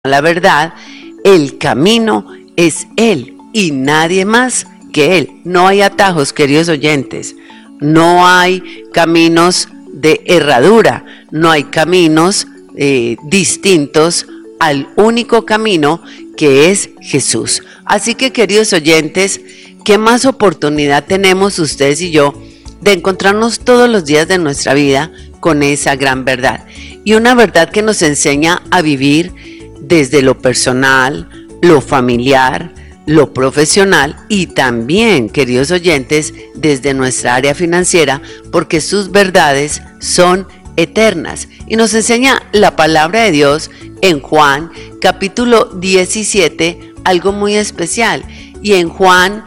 la verdad, el camino es Él y nadie más que Él. No hay atajos, queridos oyentes, no hay caminos de herradura, no hay caminos distintos al único camino que es Jesús. Así que, queridos oyentes, ¿qué más oportunidad tenemos ustedes y yo de encontrarnos todos los días de nuestra vida con esa gran verdad? Y una verdad que nos enseña a vivir desde lo personal, lo familiar, lo profesional y también, queridos oyentes, desde nuestra área financiera, porque sus verdades son eternas. Y nos enseña la palabra de Dios en Juan capítulo 17, algo muy especial. Y en Juan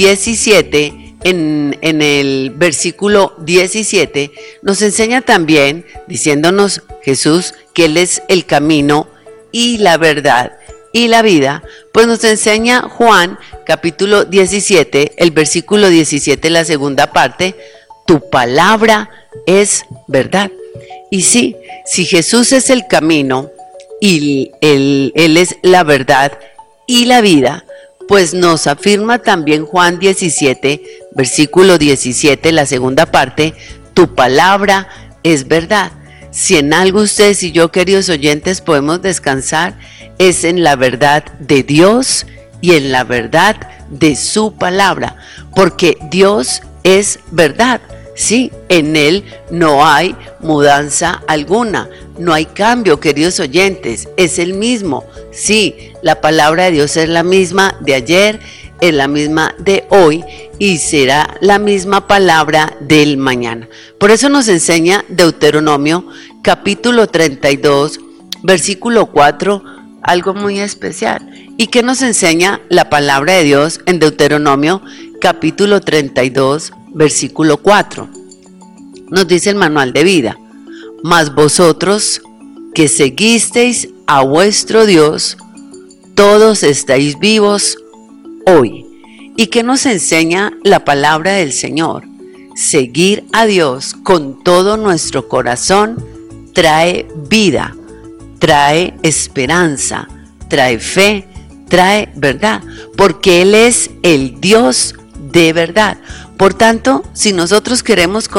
17, en el versículo 17, nos enseña también, diciéndonos Jesús que Él es el camino y la verdad y la vida, pues nos enseña Juan capítulo 17, el versículo 17, la segunda parte: tu palabra es verdad. Y sí, si Jesús es el camino y Él es la verdad y la vida, pues nos afirma también Juan 17, versículo 17, la segunda parte: tu palabra es verdad. Si en algo ustedes y yo, queridos oyentes, podemos descansar, es en la verdad de Dios y en la verdad de su palabra, porque Dios es verdad. Sí, en Él no hay mudanza alguna, no hay cambio, queridos oyentes, es el mismo. Sí, la palabra de Dios es la misma de ayer, es la misma de hoy y será la misma palabra del mañana. Por eso nos enseña Deuteronomio capítulo 32, versículo 4, algo muy especial. ¿Y qué nos enseña la palabra de Dios en Deuteronomio capítulo 32, versículo 4? Nos dice el manual de vida: mas vosotros que seguisteis a vuestro Dios, todos estáis vivos hoy. ¿Y qué nos enseña la palabra del Señor? Seguir a Dios con todo nuestro corazón trae vida, trae esperanza, trae fe, trae verdad, porque Él es el Dios de verdad. Por tanto, si nosotros queremos